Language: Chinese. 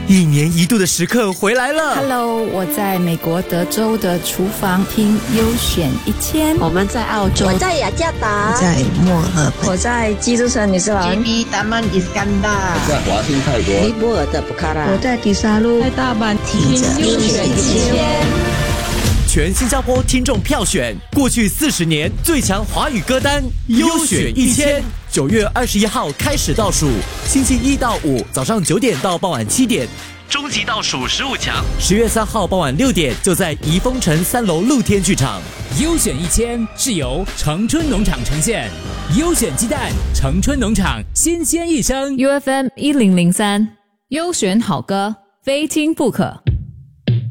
一年一度的时刻回来了。 Hello， 我在美国德州的厨房听优选1000。 我们在澳洲， 我在雅加达， 我在墨尔本， 我在基督城女士兰， JB Taman Iskandar， 在华信泰国， 尼泊尔的布卡拉， 我在迪沙路， 在大阪听优选1000。 全新加坡听众票选过去40年最强华语歌单优选1000， 9月21号开始倒数，星期1到5早上9点到傍晚7点，终极倒数15强，10月3号傍晚6点就在怡丰城3楼露天剧场。 优选1000是由城春农场呈现，优选鸡蛋，城春农场新鲜一生。 UFM 1003，优选好歌，非听不可。